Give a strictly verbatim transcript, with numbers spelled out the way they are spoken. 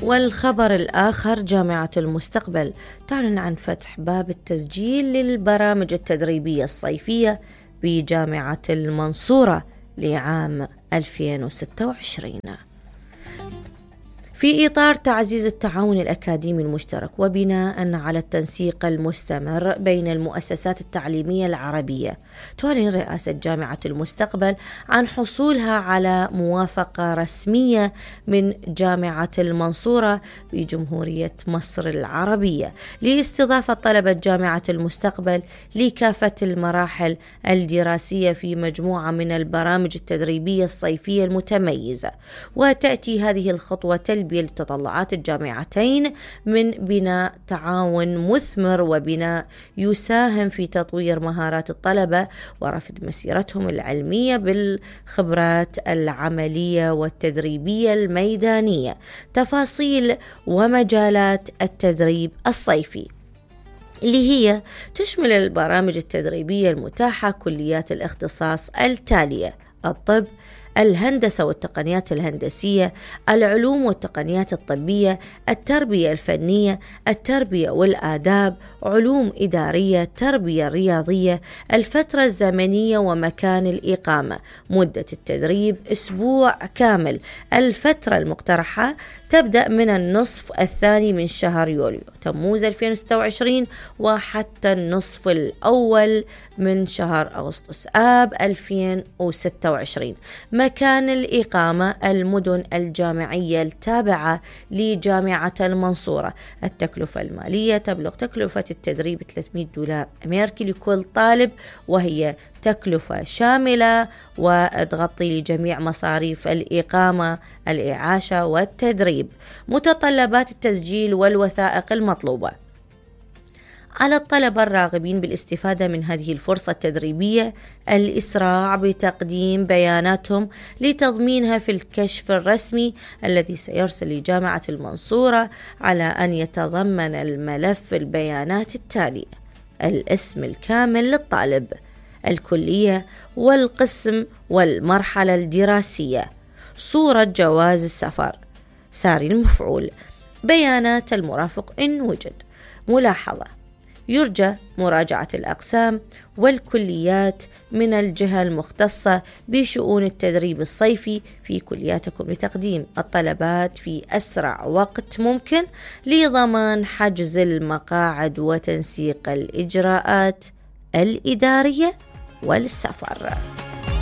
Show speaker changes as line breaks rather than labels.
والخبر الآخر، جامعة المستقبل تعلن عن فتح باب التسجيل للبرامج التدريبية الصيفية بجامعة المنصورة لعام ألفين وستة وعشرين. في إطار تعزيز التعاون الأكاديمي المشترك وبناء على التنسيق المستمر بين المؤسسات التعليمية العربية، تعلن رئاسة جامعة المستقبل عن حصولها على موافقة رسمية من جامعة المنصورة بجمهورية مصر العربية لاستضافة طلبة جامعة المستقبل لكافة المراحل الدراسية في مجموعة من البرامج التدريبية الصيفية المتميزة. وتأتي هذه الخطوة تلبية لتطلعات الجامعتين من بناء تعاون مثمر وبناء يساهم في تطوير مهارات الطلبة ورفض مسيرتهم العلمية بالخبرات العملية والتدريبية الميدانية. تفاصيل ومجالات التدريب الصيفي اللي هي تشمل البرامج التدريبية المتاحة كليات الاختصاص التالية: الطب، الهندسة والتقنيات الهندسية، العلوم والتقنيات الطبية، التربية الفنية، التربية والآداب، علوم إدارية، تربية رياضية. الفترة الزمنية ومكان الإقامة: مدة التدريب أسبوع كامل. الفترة المقترحة تبدأ من النصف الثاني من شهر يوليو تموز ألفين وستة وعشرين وحتى النصف الأول من شهر أغسطس آب ألفين وستة وعشرين. مكان الإقامة: المدن الجامعية التابعة لجامعة المنصورة. التكلفة المالية: تبلغ تكلفة التدريب ثلاثمئة دولار أمريكي لكل طالب، وهي تكلفة شاملة وتغطي لجميع مصاريف الإقامة، الإعاشة والتدريب. متطلبات التسجيل والوثائق المطلوبة: على الطلبة الراغبين بالاستفادة من هذه الفرصة التدريبية الإسراع بتقديم بياناتهم لتضمينها في الكشف الرسمي الذي سيرسل لجامعة المنصورة، على أن يتضمن الملف البيانات التالية: الاسم الكامل للطالب، الكلية والقسم والمرحلة الدراسية، صورة جواز السفر، ساري المفعول، بيانات المرافق إن وجد. ملاحظة: يرجى مراجعة الأقسام والكليات من الجهة المختصة بشؤون التدريب الصيفي في كلياتكم لتقديم الطلبات في أسرع وقت ممكن لضمان حجز المقاعد وتنسيق الإجراءات الإدارية والسفر.